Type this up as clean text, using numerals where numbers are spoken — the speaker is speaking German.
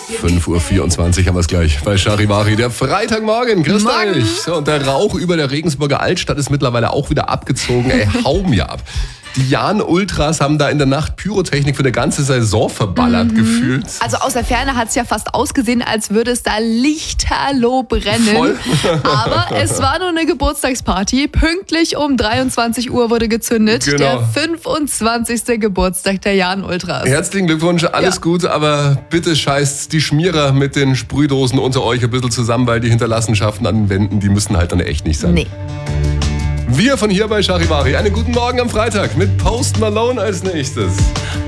5:24 Uhr haben wir es gleich bei Charivari, der Freitagmorgen. Grüßt Morgen. euch. So, und der Rauch über der Regensburger Altstadt ist mittlerweile auch wieder abgezogen. Ey, hau mir ab. Die Jahn-Ultras haben da in der Nacht Pyrotechnik für eine ganze Saison verballert gefühlt. Also aus der Ferne hat es ja fast ausgesehen, als würde es da lichterloh brennen. Voll. Aber es war nur eine Geburtstagsparty. Pünktlich um 23 Uhr wurde gezündet. Genau. Der 25. Geburtstag der Jahn-Ultras. Herzlichen Glückwunsch, alles Ja. gut, aber bitte scheißt die Schmierer mit den Sprühdosen unter euch ein bisschen zusammen, weil die Hinterlassenschaften an den Wänden, die müssen halt dann echt nicht sein. Nee. Wir von hier bei Charivari, einen guten Morgen am Freitag mit Post Malone als nächstes.